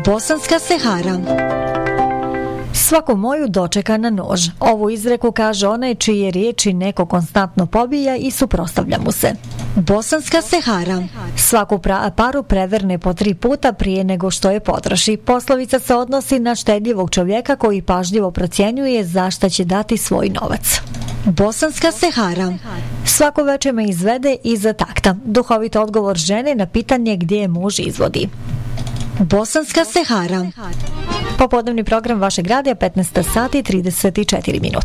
Bosanska Sehara. Svako moju dočeka na nož. Ovu izreku kaže onaj čije riječi neko konstantno pobija i suprotstavlja mu se. Bosanska Sehara. Svaku paru prevrne po 3 puta prije nego što je potroši. Poslovica se odnosi na štedljivog čovjeka koji pažljivo procjenjuje za šta će dati svoj novac. Bosanska Sehara. Svako večer me izvede iza takta. Duhovit odgovor žene na pitanje gdje je muž izvodi. Bosanska Sehara. Popodnevni program vašeg radija 15 sati 34 minute.